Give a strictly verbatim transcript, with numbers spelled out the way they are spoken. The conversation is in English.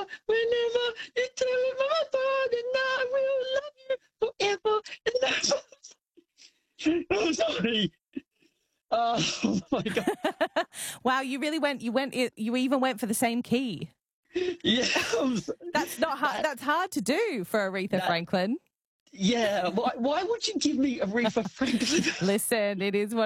whenever you tell me my thought, and I will love you forever and ever. I'm sorry. Oh my God. Wow, you really went, you went, you even went for the same key. Yeah. That's not hard. That, that's hard to do for Aretha that, Franklin. Yeah. Why, why would you give me Aretha Franklin? Listen, it is what